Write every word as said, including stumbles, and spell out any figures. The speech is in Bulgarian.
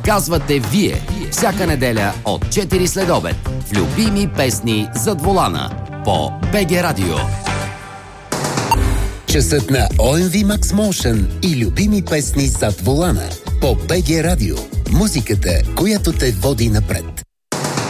казвате вие всяка неделя от четири следобед в любими песни зад волана по БГ Радио. Часът на О Ем Ви Max Motion и любими песни зад волана по БГ Радио. Музиката, която те води напред.